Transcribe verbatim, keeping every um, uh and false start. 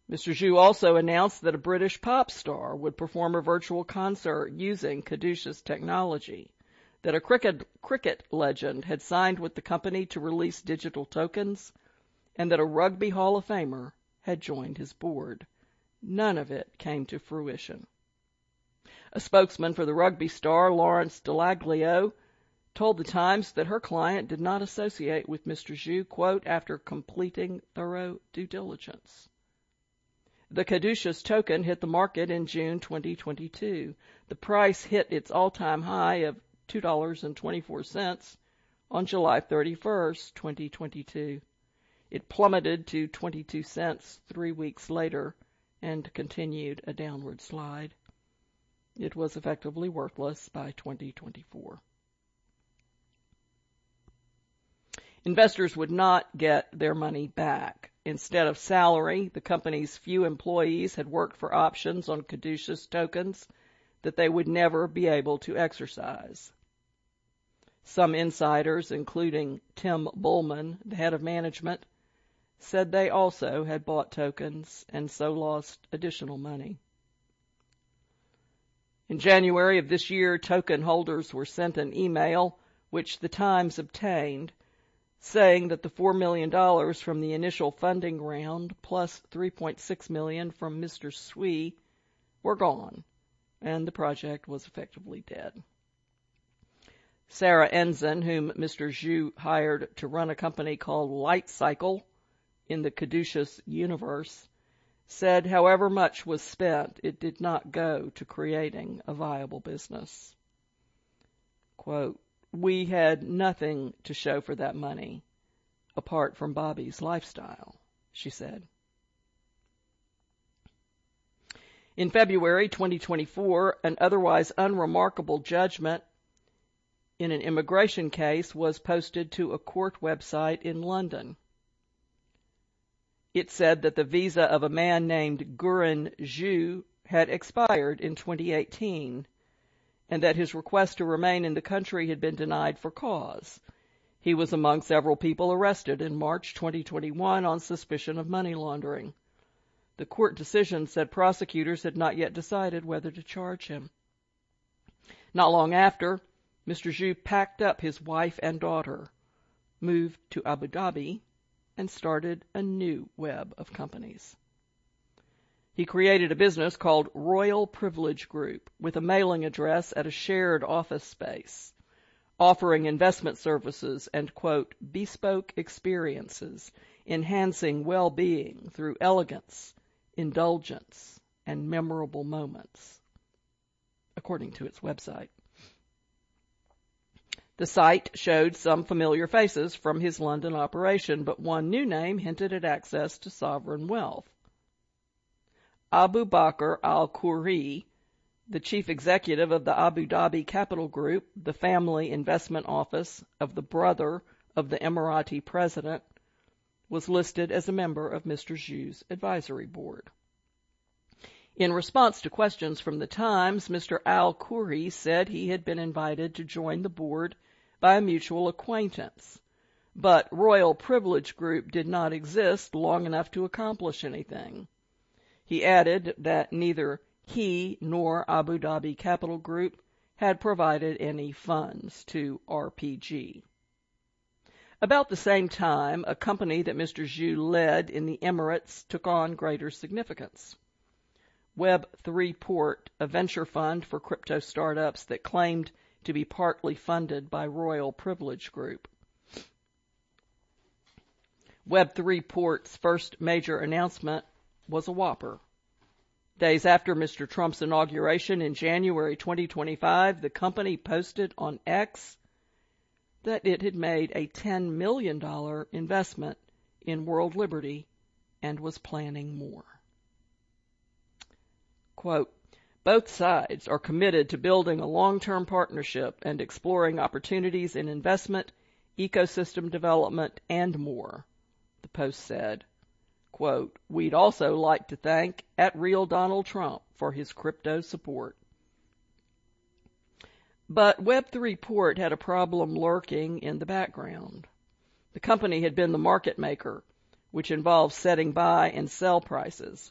Mister Zhu also announced that a British pop star would perform a virtual concert using Caduceus technology, that a cricket, cricket legend had signed with the company to release digital tokens, and that a Rugby Hall of Famer had joined his board. None of it came to fruition. A spokesman for the rugby star, Lawrence Delaglio, told the Times that her client did not associate with Mister Zhu, quote, after completing thorough due diligence. The Caduceus token hit the market in June twenty twenty-two. The price hit its all-time high of two dollars and twenty-four cents on July thirty-first, twenty twenty-two. It plummeted to twenty-two cents three weeks later and continued a downward slide. It was effectively worthless by twenty twenty-four. Investors would not get their money back. Instead of salary, the company's few employees had worked for options on Caduceus tokens that they would never be able to exercise. Some insiders, including Tim Bullman, the head of management, said they also had bought tokens and so lost additional money. In January of this year, token holders were sent an email, which the Times obtained, saying that the four million dollars from the initial funding round plus three point six million dollars from Mister Sui were gone, and the project was effectively dead. Sarah Ensign, whom Mister Zhu hired to run a company called Light Cycle in the Caduceus universe, said however much was spent, it did not go to creating a viable business. Quote, "We had nothing to show for that money, apart from Bobby's lifestyle," she said. In February twenty twenty-four, an otherwise unremarkable judgment in an immigration case was posted to a court website in London. It said that the visa of a man named Guren Zhu had expired in twenty eighteen, and that his request to remain in the country had been denied for cause. He was among several people arrested in March twenty twenty-one on suspicion of money laundering. The court decision said prosecutors had not yet decided whether to charge him. Not long after, Mister Zhu packed up his wife and daughter, moved to Abu Dhabi, and started a new web of companies. He created a business called Royal Privilege Group with a mailing address at a shared office space, offering investment services and, quote, bespoke experiences, enhancing well-being through elegance, indulgence, and memorable moments, according to its website. The site showed some familiar faces from his London operation, but one new name hinted at access to sovereign wealth. Abu Bakr al-Khoury, the chief executive of the Abu Dhabi Capital Group, the family investment office of the brother of the Emirati president, was listed as a member of Mister Zhu's advisory board. In response to questions from the Times, Mister al-Khoury said he had been invited to join the board by a mutual acquaintance, but Royal Privilege Group did not exist long enough to accomplish anything. He added that neither he nor Abu Dhabi Capital Group had provided any funds to R P G. About the same time, a company that Mister Zhu led in the Emirates took on greater significance. Web three Port, a venture fund for crypto startups that claimed to be partly funded by Royal Privilege Group. Web three Port's first major announcement was a whopper. Days after Mister Trump's inauguration in January twenty twenty-five, the company posted on X that it had made a ten million dollars investment in World Liberty and was planning more. Quote, "Both sides are committed to building a long-term partnership and exploring opportunities in investment, ecosystem development, and more," the Post said. Quote, "We'd also like to thank at Real Donald Trump for his crypto support." But Web three Port had a problem lurking in the background. The company had been the market maker, which involves setting buy and sell prices.